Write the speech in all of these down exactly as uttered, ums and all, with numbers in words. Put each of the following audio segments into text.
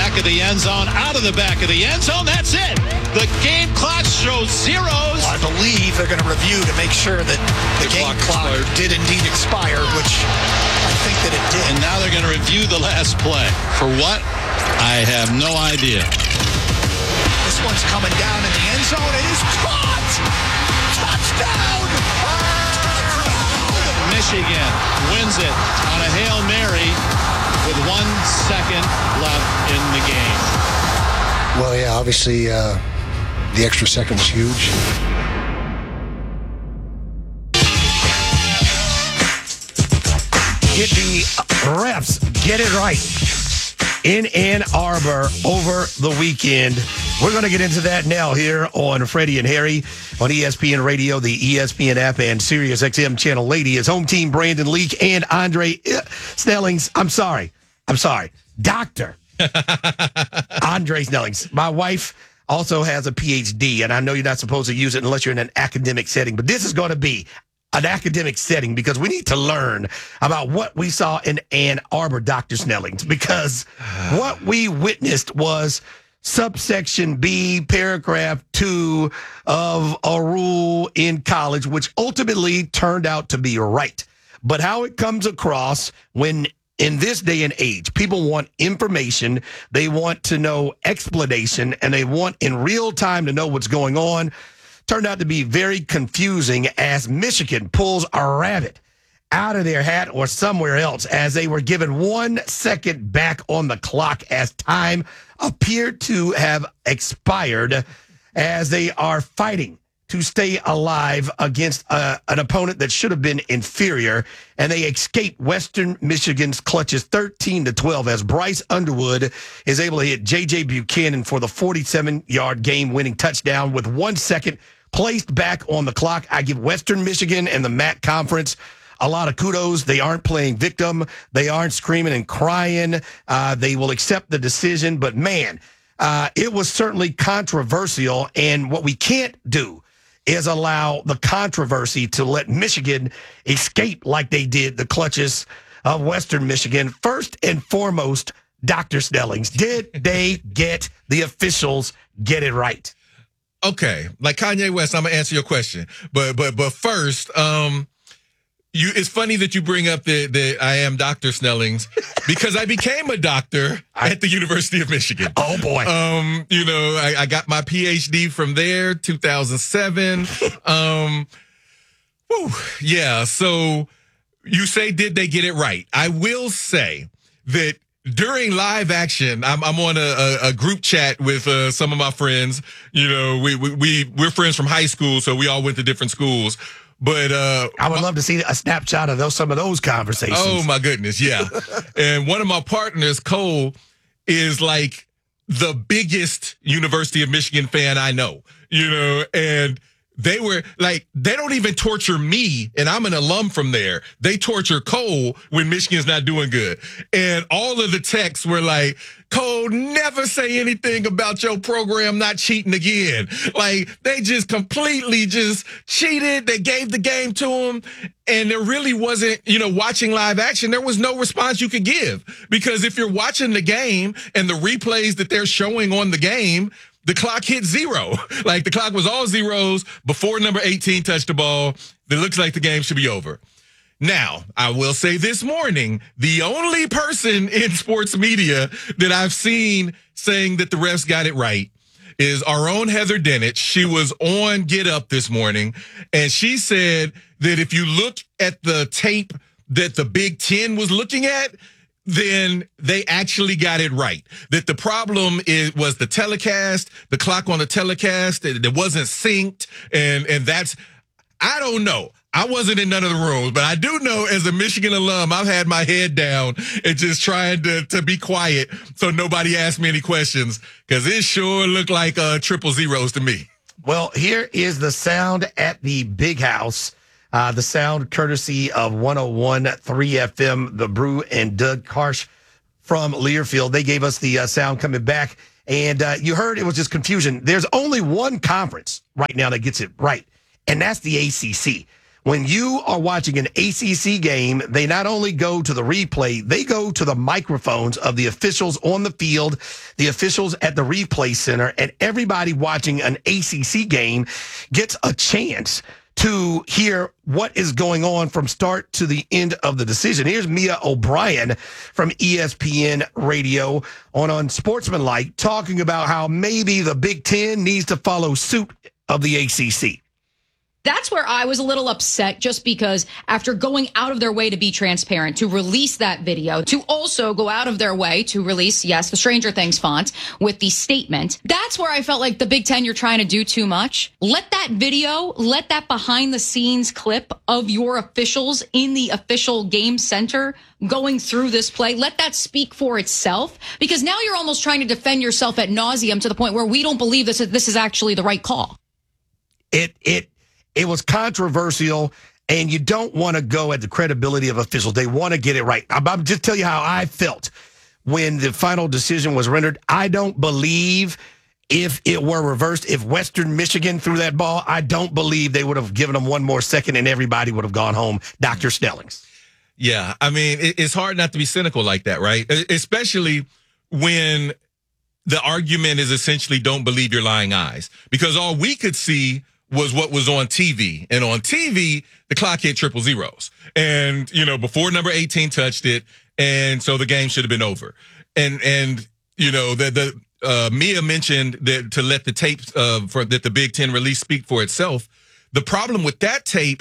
back of the end zone, out of the back of the end zone. That's it. The game clock shows zeros. I believe they're going to review to make sure that the, the game clock, clock did indeed expire, which I think that it did. And now they're going to review the last play. For what? I have no idea. This one's coming down in the end zone. It is caught! Touchdown! Michigan wins it on a Hail Mary with one second left in the game. Well, yeah, obviously uh, the extra second was huge. Get the refs, get it right. In Ann Arbor over the weekend. We're going to get into that now here on Freddie and Harry on E S P N Radio, the E S P N app, and Sirius X M Channel eighty. As home team Brandon Leak and Andre Snellings. I'm sorry. I'm sorry. Doctor Andre Snellings. My wife also has a P H D, and I know you're not supposed to use it unless you're in an academic setting, but this is going to be an academic setting because we need to learn about what we saw in Ann Arbor, Doctor Snellings, because what we witnessed was subsection B, paragraph two of a rule in college, which ultimately turned out to be right. But how it comes across when in this day and age, people want information, they want to know explanation, and they want in real time to know what's going on, turned out to be very confusing as Michigan pulls a rabbit out of their hat or somewhere else as they were given one second back on the clock as time appeared to have expired as they are fighting to stay alive against uh, an opponent that should have been inferior, and they escape Western Michigan's clutches thirteen to twelve as Bryce Underwood is able to hit J J Buchanan for the forty-seven-yard game-winning touchdown with one second placed back on the clock. I give Western Michigan and the M A C conference a lot of kudos. They aren't playing victim. They aren't screaming and crying. Uh, they will accept the decision. But, man, uh, it was certainly controversial. And what we can't do is allow the controversy to let Michigan escape like they did the clutches of Western Michigan. First and foremost, Doctor Snellings, did they get the officials get it right? Okay, like Kanye West, I'm gonna answer your question, but but but first, um, you it's funny that you bring up the the I am Doctor Snellings because I became a doctor at the University of Michigan. Oh boy, um, you know I, I got my P H D from there, two thousand seven. um, whew, yeah. So you say, did they get it right? I will say that. During live action, I'm, I'm on a, a, a group chat with uh, some of my friends. You know, we, we, we, we're friends from high school, so we all went to different schools. But uh, I would love to see a snapshot of those some of those conversations. Oh, my goodness, yeah. And one of my partners, Cole, is like the biggest University of Michigan fan I know, you know, and they were like, they don't even torture me, and I'm an alum from there. They torture Cole when Michigan's not doing good. And all of the texts were like, Cole, never say anything about your program not cheating again. Like, they just completely just cheated. They gave the game to him. And there really wasn't, you know, watching live action, there was no response you could give. Because if you're watching the game and the replays that they're showing on the game, the clock hit zero. Like, the clock was all zeros before number eighteen touched the ball. It looks like the game should be over. Now, I will say this morning, the only person in sports media that I've seen saying that the refs got it right is our own Heather Dennett. She was on Get Up this morning, and she said that if you look at the tape that the Big Ten was looking at, then they actually got it right. That the problem is was the telecast, the clock on the telecast, it, it wasn't synced, and and that's, I don't know. I wasn't in none of the rooms, but I do know as a Michigan alum, I've had my head down and just trying to, to be quiet so nobody asks me any questions, because it sure looked like uh, triple zeros to me. Well, here is the sound at the Big House. Uh, the sound courtesy of one oh one point three F M, The Brew, and Doug Karsh from Learfield. They gave us the uh, sound coming back, and uh, you heard it was just confusion. There's only one conference right now that gets it right, and that's the A C C. When you are watching an A C C game, they not only go to the replay, they go to the microphones of the officials on the field, the officials at the replay center, and everybody watching an A C C game gets a chance to hear what is going on from start to the end of the decision. Here's Mia O'Brien from E S P N Radio on Unsportsmanlike talking about how maybe the Big Ten needs to follow suit of the A C C. That's where I was a little upset, just because after going out of their way to be transparent, to release that video, to also go out of their way to release, yes, the Stranger Things font with the statement, that's where I felt like the Big Ten, you're trying to do too much. Let that video, let that behind the scenes clip of your officials in the official game center going through this play, let that speak for itself, because now you're almost trying to defend yourself ad nauseum to the point where we don't believe this, this is actually the right call. It, it, It was controversial, and you don't want to go at the credibility of officials. They want to get it right. I'm, I'm just tell you how I felt when the final decision was rendered. I don't believe if it were reversed, if Western Michigan threw that ball, I don't believe they would have given them one more second and everybody would have gone home. Doctor Snellings. Yeah, I mean, it, it's hard not to be cynical like that, right? Especially when the argument is essentially don't believe your lying eyes, because all we could see was what was on T V. And on T V, the clock hit triple zeros. And, you know, before number eighteen touched it. And so the game should have been over. And, and you know, the, the uh, Mia mentioned that to let the tape uh, for that the Big Ten release speak for itself. The problem with that tape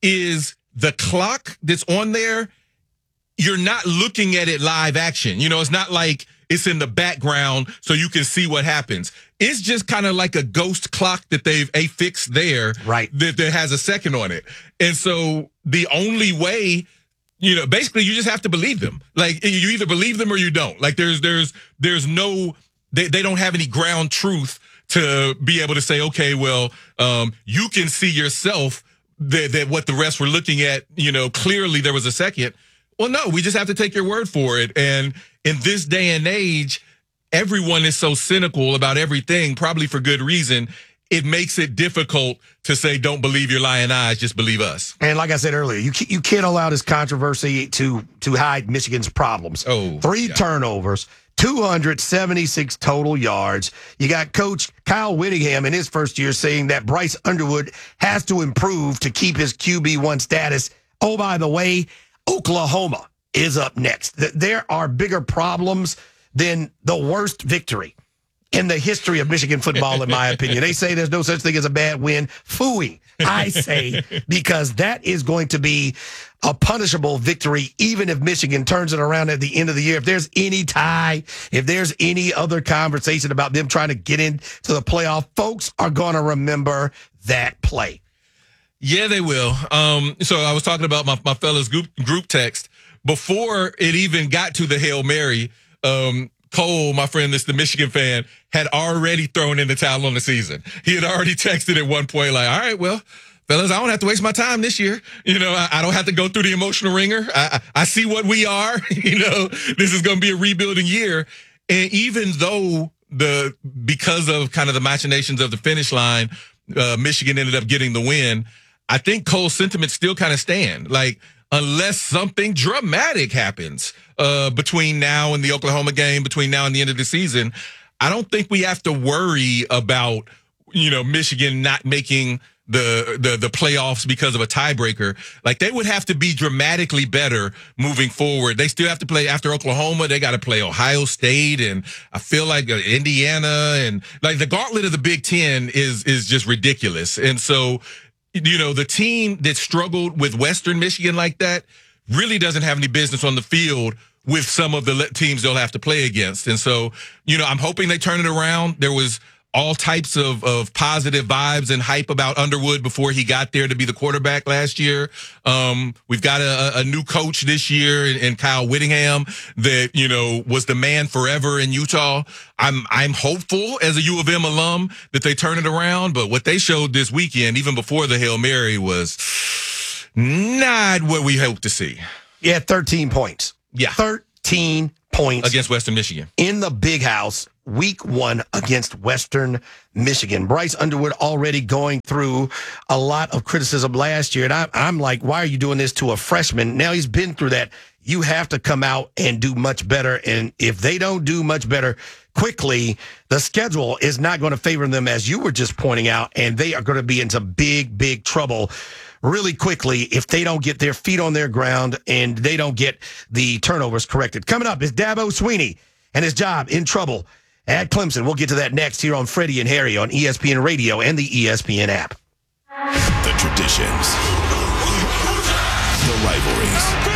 is the clock that's on there, you're not looking at it live action. You know, it's not like it's in the background so you can see what happens. It's just kind of like a ghost clock that they've affixed there, right? That, that has a second on it. And so the only way, you know, basically you just have to believe them. Like you either believe them or you don't. Like there's there's there's no they, they don't have any ground truth to be able to say, okay, well, um, you can see yourself that, that what the refs were looking at, you know, clearly there was a second. Well, no, we just have to take your word for it. And in this day and age, everyone is so cynical about everything, probably for good reason. It makes it difficult to say, don't believe your lying eyes, just believe us. And like I said earlier, you can't, you can't allow this controversy to, to hide Michigan's problems. Oh, Three yeah. turnovers, two hundred seventy-six total yards. You got Coach Kyle Whittingham in his first year saying that Bryce Underwood has to improve to keep his Q B one status. Oh, by the way, Oklahoma is up next. There are bigger problems than the worst victory in the history of Michigan football, in my opinion. They say there's no such thing as a bad win. Phooey, I say, because that is going to be a punishable victory, even if Michigan turns it around at the end of the year. If there's any tie, if there's any other conversation about them trying to get into the playoff, folks are going to remember that play. Yeah, they will. Um, so I was talking about my, my fellas group, group text. Before it even got to the Hail Mary, um, Cole, my friend that's the Michigan fan, had already thrown in the towel on the season. He had already texted at one point like, all right, well, fellas, I don't have to waste my time this year. You know, I, I don't have to go through the emotional ringer. I, I see what we are. You know, this is going to be a rebuilding year. And even though the because of kind of the machinations of the finish line, uh, Michigan ended up getting the win, I think Cole's sentiments still kind of stand. Like, unless something dramatic happens uh, between now and the Oklahoma game, between now and the end of the season, I don't think we have to worry about, you know, Michigan not making the the the playoffs because of a tiebreaker. Like, they would have to be dramatically better moving forward. They still have to play after Oklahoma. They got to play Ohio State, and I feel like uh, Indiana, and like the gauntlet of the Big Ten is is just ridiculous. And so, you know, the team that struggled with Western Michigan like that really doesn't have any business on the field with some of the teams they'll have to play against. And so, you know, I'm hoping they turn it around. There was all types of, of positive vibes and hype about Underwood before he got there to be the quarterback last year. Um, we've got a, a new coach this year in, in Kyle Whittingham that, you know, was the man forever in Utah. I'm, I'm hopeful as a U of M alum that they turn it around, but what they showed this weekend, even before the Hail Mary, was not what we hoped to see. Yeah, thirteen points. Yeah. thirteen points. Against Western Michigan. In the Big House. week one against Western Michigan. Bryce Underwood already going through a lot of criticism last year. And I, I'm like, why are you doing this to a freshman? Now he's been through that. You have to come out and do much better. And if they don't do much better quickly, the schedule is not going to favor them, as you were just pointing out, and they are going to be in some big, big trouble really quickly if they don't get their feet on their ground and they don't get the turnovers corrected. Coming up is Dabo Swinney and his job in trouble at Clemson. We'll get to that next here on Freddie and Harry on E S P N Radio and the E S P N app. The traditions, the rivalries,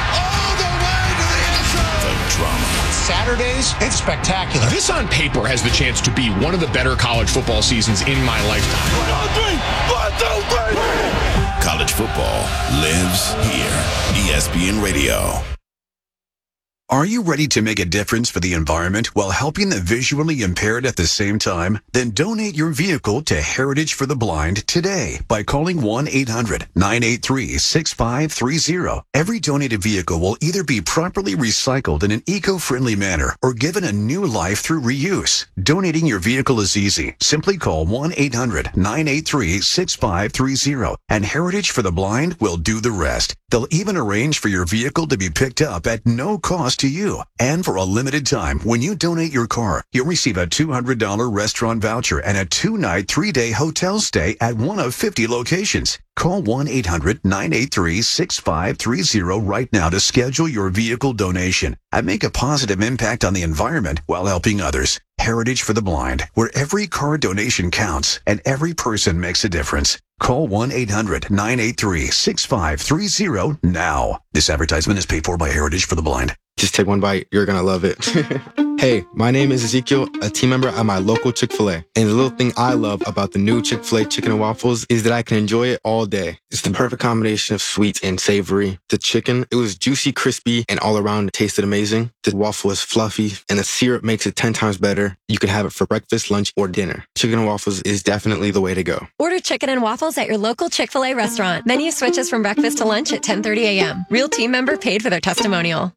drama. Saturdays, it's spectacular. This on paper has the chance to be one of the better college football seasons in my lifetime. One, two, three. One, two, three. College football lives here. E S P N Radio. Are you ready to make a difference for the environment while helping the visually impaired at the same time? Then donate your vehicle to Heritage for the Blind today by calling one eight hundred nine eight three six five three zero. Every donated vehicle will either be properly recycled in an eco-friendly manner or given a new life through reuse. Donating your vehicle is easy. Simply call one eight hundred nine eight three six five three zero and Heritage for the Blind will do the rest. They'll even arrange for your vehicle to be picked up at no cost to you. And for a limited time, when you donate your car, you'll receive a two hundred dollars restaurant voucher and a two-night, three-day hotel stay at one of fifty locations. Call one eight hundred nine eight three six five three zero right now to schedule your vehicle donation and make a positive impact on the environment while helping others. Heritage for the Blind, where every car donation counts and every person makes a difference. Call one eight hundred nine eight three six five three zero now. This advertisement is paid for by Heritage for the Blind. Just take one bite. You're going to love it. Hey, my name is Ezekiel, a team member at my local Chick-fil-A. And the little thing I love about the new Chick-fil-A chicken and waffles is that I can enjoy it all day. It's the perfect combination of sweet and savory. The chicken, it was juicy, crispy, and all around it tasted amazing. The waffle is fluffy, and the syrup makes it ten times better. You can have it for breakfast, lunch, or dinner. Chicken and waffles is definitely the way to go. Order chicken and waffles at your local Chick-fil-A restaurant. Menu switches from breakfast to lunch at ten thirty a.m. Real team member paid for their testimonial.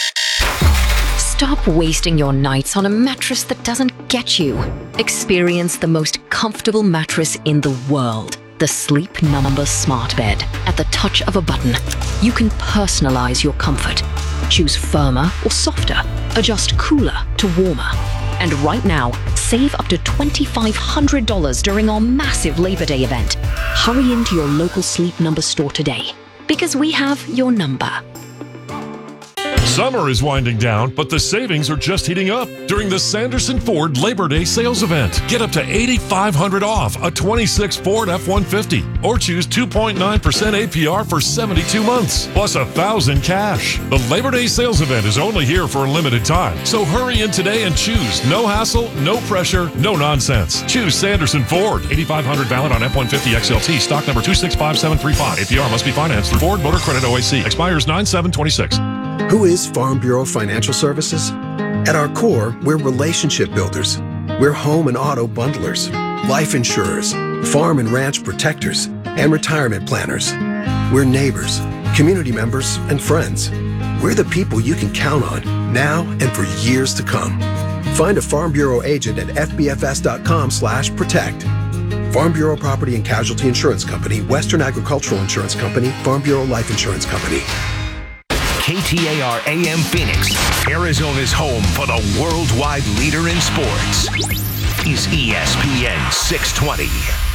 Stop wasting your nights on a mattress that doesn't get you. Experience the most comfortable mattress in the world. The Sleep Number Smart Bed. At the touch of a button, you can personalize your comfort. Choose firmer or softer. Adjust cooler to warmer. And right now, save up to two thousand five hundred dollars during our massive Labor Day event. Hurry into your local Sleep Number store today, because we have your number. Summer is winding down, but the savings are just heating up during the Sanderson Ford Labor Day sales event. Get up to eight thousand five hundred dollars off a twenty-six Ford F one fifty or choose two point nine percent A P R for seventy-two months, plus one thousand dollars cash. The Labor Day sales event is only here for a limited time, so hurry in today and choose. No hassle, no pressure, no nonsense. Choose Sanderson Ford. eight thousand five hundred dollars valid on F one fifty X L T. Stock number two six five seven three five. A P R must be financed through Ford Motor Credit O A C. Expires nine seven twenty-six. Who is Farm Bureau Financial Services? At our core, we're relationship builders. We're home and auto bundlers, life insurers, farm and ranch protectors, and retirement planners. We're neighbors, community members, and friends. We're the people you can count on now and for years to come. Find a Farm Bureau agent at f b f s dot com slash protect. Farm Bureau Property and Casualty Insurance Company, Western Agricultural Insurance Company, Farm Bureau Life Insurance Company. K T A R A M Phoenix, Arizona's home for the worldwide leader in sports, is E S P N six twenty.